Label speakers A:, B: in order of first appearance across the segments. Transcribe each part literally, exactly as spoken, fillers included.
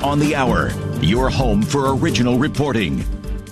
A: On the Hour, your home for original reporting.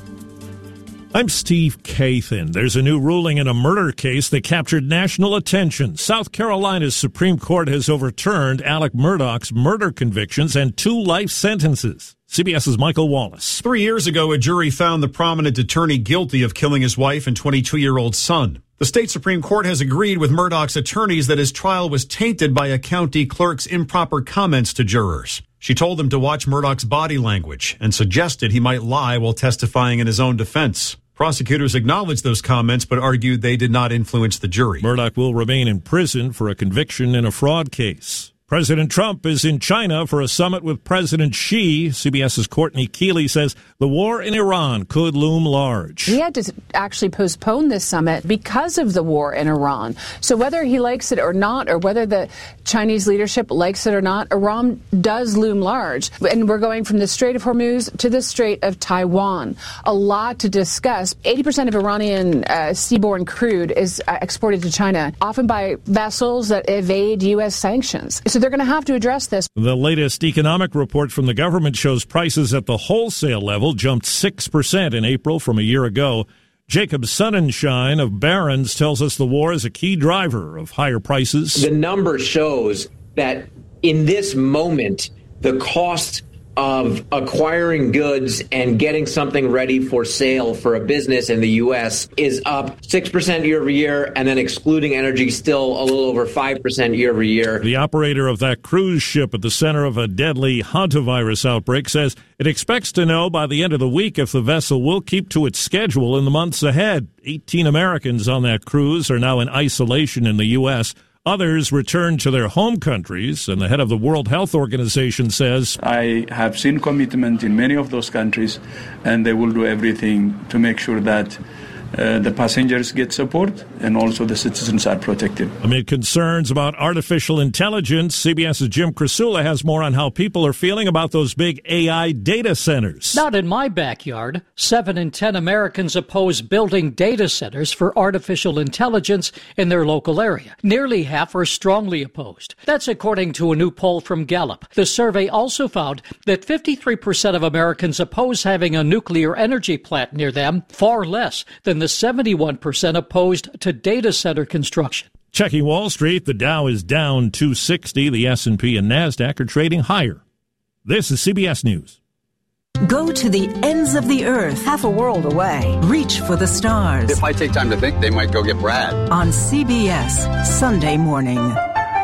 B: I'm Steve Kathan. There's a new ruling in a murder case that captured national attention. South Carolina's Supreme Court has overturned Alec Murdaugh's murder convictions and two life sentences. CBS's Michael Wallace.
C: Three years ago, a jury found the prominent attorney guilty of killing his wife and twenty-two-year-old son. The state Supreme Court has agreed with Murdaugh's attorneys that his trial was tainted by a county clerk's improper comments to jurors. She told them to watch Murdaugh's body language and suggested he might lie while testifying in his own defense. Prosecutors acknowledged those comments but argued they did not influence the jury.
B: Murdaugh will remain in prison for a conviction in a fraud case. President Trump is in China for a summit with President Xi. CBS's Courtney Keeley says the war in Iran could loom large.
D: He had to actually postpone this summit because of the war in Iran. So whether he likes it or not, or whether the Chinese leadership likes it or not, Iran does loom large. And we're going from the Strait of Hormuz to the Strait of Taiwan. A lot to discuss. eighty percent of Iranian uh, seaborne crude is uh, exported to China, often by vessels that evade U S sanctions. So they're going to have to address this.
B: The latest economic report from the government shows prices at the wholesale level jumped six percent in April from a year ago. Jacob Sonnenschein of Barron's tells us the war is a key driver of higher prices.
E: The number shows that in this moment, the cost of acquiring goods and getting something ready for sale for a business in the U S is up six percent year over year, and then excluding energy, still a little over five percent year over year.
B: The operator of that cruise ship at the center of a deadly hantavirus outbreak says it expects to know by the end of the week if the vessel will keep to its schedule in the months ahead. eighteen Americans on that cruise are now in isolation in the U S Others return to their home countries, and the head of the World Health Organization says,
F: I have seen commitment in many of those countries, and they will do everything to make sure that uh, the passengers get support and also the citizens are protected.
B: Amid concerns about artificial intelligence, CBS's Jim Krasula has more on how people are feeling about those big A I data centers.
G: Not in my backyard. Seven in ten Americans oppose building data centers for artificial intelligence in their local area. Nearly half are strongly opposed. That's according to a new poll from Gallup. The survey also found that fifty-three percent of Americans oppose having a nuclear energy plant near them, far less than the seventy-one percent opposed to data center construction.
B: Checking Wall Street, the Dow is down two sixty. The S and P and NASDAQ are trading higher. This is C B S News.
H: Go to the ends of the earth, half a world away. Reach for the stars.
I: If I take time to think, they might go get Brad.
H: On C B S Sunday Morning.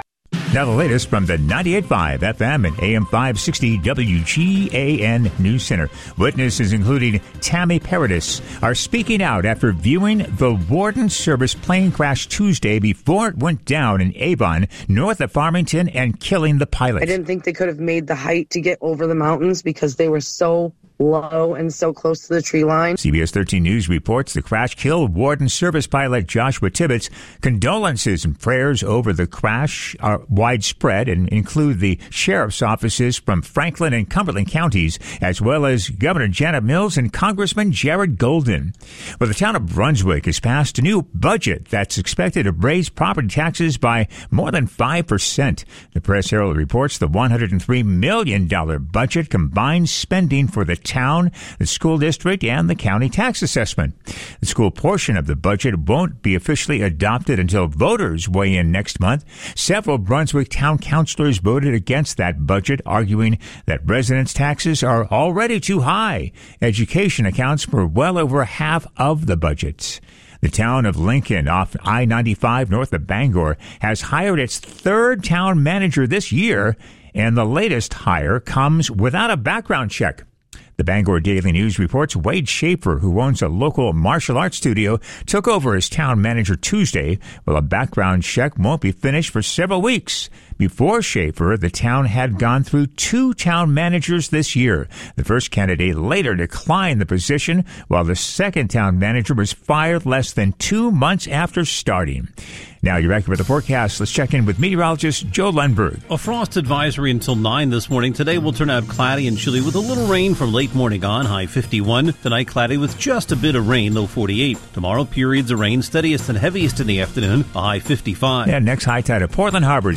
J: Now the latest from the ninety-eight point five F M and A M five sixty W G A N News Center. Witnesses, including Tammy Paradis, are speaking out after viewing the Warden Service plane crash Tuesday before it went down in Avon, north of Farmington, and killing the pilot.
K: I didn't think they could have made the height to get over the mountains because they were so low and so close to the tree line.
J: C B S thirteen News reports the crash killed Warden Service pilot Joshua Tibbetts. Condolences and prayers over the crash are widespread and include the sheriff's offices from Franklin and Cumberland counties, as well as Governor Janet Mills and Congressman Jared Golden. Well, the town of Brunswick has passed a new budget that's expected to raise property taxes by more than five percent. The Press Herald reports the one hundred three million dollars budget combines spending for the town, the school district, and the county tax assessment. The school portion of the budget won't be officially adopted until voters weigh in next month. Several Brunswick town councilors voted against that budget, arguing that residents' taxes are already too high. Education accounts for well over half of the budget. The town of Lincoln, off I ninety-five north of Bangor, has hired its third town manager this year, and the latest hire comes without a background check. The Bangor Daily News reports Wade Schaefer, who owns a local martial arts studio, took over as town manager Tuesday, while a background check won't be finished for several weeks. Before Schaefer, the town had gone through two town managers this year. The first candidate later declined the position, while the second town manager was fired less than two months after starting. Now you're back with the forecast. Let's check in with meteorologist Joe Lundberg.
L: A frost advisory until nine this morning. Today will turn out cloudy and chilly with a little rain from late morning on, high fifty-one. Tonight cloudy with just a bit of rain, low forty-eight. Tomorrow periods of rain, steadiest and heaviest in the afternoon, a high fifty-five.
J: And next high tide at Portland Harbor is coming up at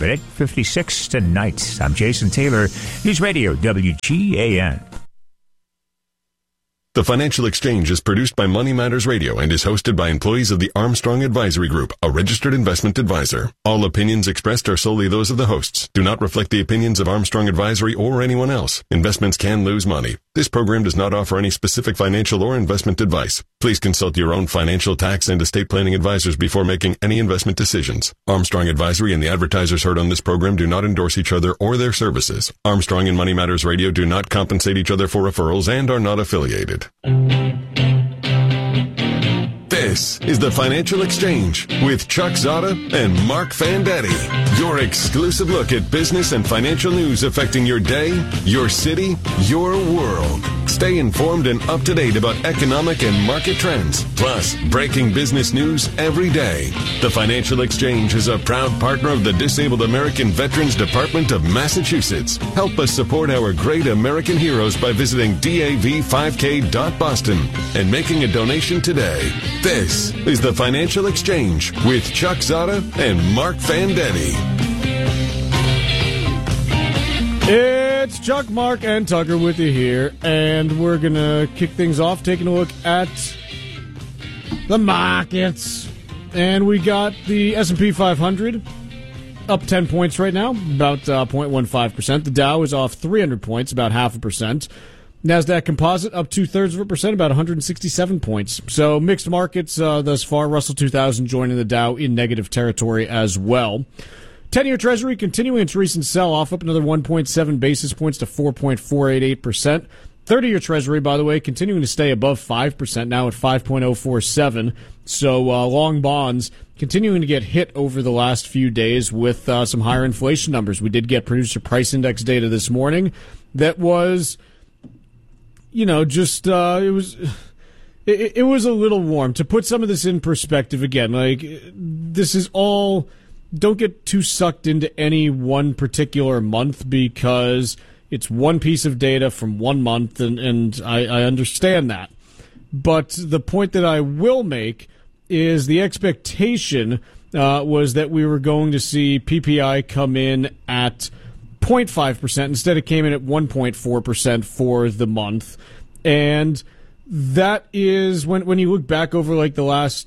J: at eight fifty-six tonight. I'm Jason Taylor, News Radio W G A N.
M: The Financial Exchange is produced by Money Matters Radio and is hosted by employees of the Armstrong Advisory Group, a registered investment advisor. All opinions expressed are solely those of the hosts, do not reflect the opinions of Armstrong Advisory or anyone else. Investments can lose money. This program does not offer any specific financial or investment advice. Please consult your own financial, tax, and estate planning advisors before making any investment decisions. Armstrong Advisory and the advertisers heard on this program do not endorse each other or their services. Armstrong and Money Matters Radio do not compensate each other for referrals and are not affiliated. This is the Financial Exchange with Chuck Zada and Mark Fandetti. Your exclusive look at business and financial news affecting your day, your city, your world. Stay informed and up to date about economic and market trends, plus breaking business news every day. The Financial Exchange is a proud partner of the Disabled American Veterans Department of Massachusetts. Help us support our great American heroes by visiting D A V five K dot boston and making a donation today. This is the Financial Exchange with Chuck Zada and Mark Fandetti.
N: It's Chuck, Mark, and Tucker with you here, and we're going to kick things off taking a look at the markets. And we got the S and P five hundred up ten points right now, about uh, zero point one five percent. The Dow is off three hundred points, about half a percent. NASDAQ Composite up two-thirds of a percent, about one hundred sixty-seven points. So mixed markets uh, thus far. Russell two thousand joining the Dow in negative territory as well. ten-year Treasury continuing its recent sell-off, up another one point seven basis points to four point four eight eight percent. thirty-year Treasury, by the way, continuing to stay above five percent, now at five point oh four seven. So uh, long bonds continuing to get hit over the last few days with uh, some higher inflation numbers. We did get producer price index data this morning that was... You know, just, uh, it was, it, it was a little warm. To put some of this in perspective again, like, this is all, don't get too sucked into any one particular month because it's one piece of data from one month, and, and I, I understand that. But the point that I will make is the expectation uh, was that we were going to see P P I come in at zero point five percent. Instead, it came in at one point four percent for the month. And that is, when when you look back over like the last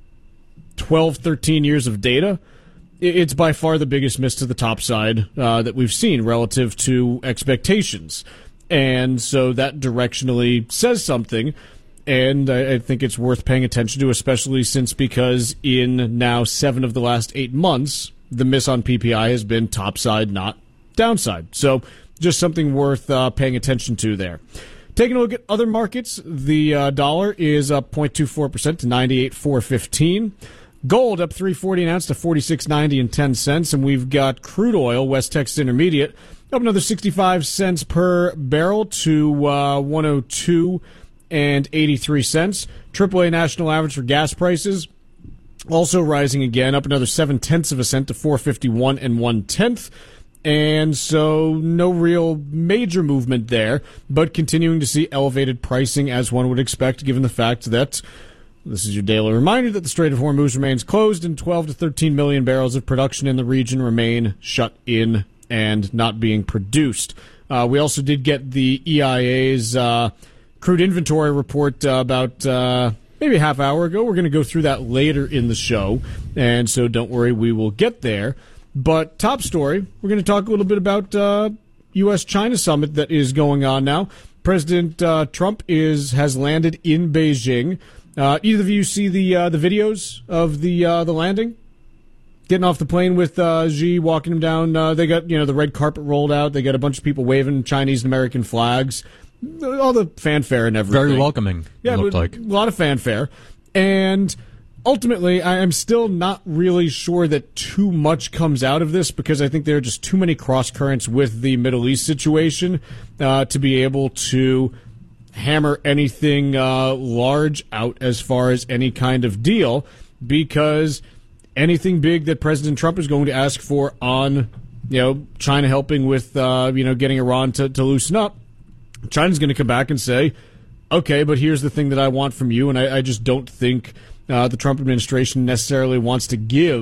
N: twelve, thirteen years of data, it's by far the biggest miss to the top side uh, that we've seen relative to expectations. And so that directionally says something. And I, I think it's worth paying attention to, especially since because in now seven of the last eight months, the miss on P P I has been top side, not downside. So just something worth uh, paying attention to there. Taking a look at other markets, the uh, dollar is up zero point two four percent to ninety-eight four fifteen. Gold up three forty an ounce to forty-six ninety and ten cents. And we've got crude oil, West Texas Intermediate, up another sixty-five cents per barrel to uh, one oh two and eighty-three cents. triple A national average for gas prices also rising again, up another seven tenths of a cent to four fifty-one and one tenth. And so no real major movement there, but continuing to see elevated pricing as one would expect, given the fact that this is your daily reminder that the Strait of Hormuz remains closed and twelve to thirteen million barrels of production in the region remain shut in and not being produced. Uh, we also did get the E I A's uh, crude inventory report uh, about uh, maybe a half hour ago. We're going to go through that later in the show, and so don't worry, we will get there. But top story, we're going to talk a little bit about uh, U S China summit that is going on now. President uh, Trump is has landed in Beijing. Uh, either of you see the uh, the videos of the uh, the landing? Getting off the plane with uh, Xi, walking him down. Uh, they got, you know, the red carpet rolled out. They got a bunch of people waving Chinese and American flags. All the fanfare and everything.
O: Very welcoming,
N: yeah,
O: it looked like.
N: A lot of fanfare. And ultimately, I am still not really sure that too much comes out of this because I think there are just too many cross currents with the Middle East situation uh, to be able to hammer anything uh, large out as far as any kind of deal, because anything big that President Trump is going to ask for on, you know, China helping with, uh, you know, getting Iran to, to loosen up, China's going to come back and say, okay, but here's the thing that I want from you, and I, I just don't think Uh, the Trump administration necessarily wants to give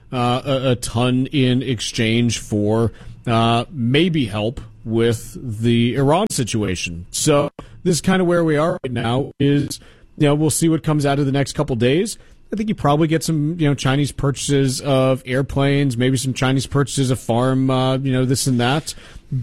N: uh, a, a ton in exchange for uh, maybe help with the Iran situation. So this is kind of where we are right now. Is you know we'll see what comes out of the next couple days. I think you probably get some, you know, Chinese purchases of airplanes, maybe some Chinese purchases of farm, uh, you know, this and that.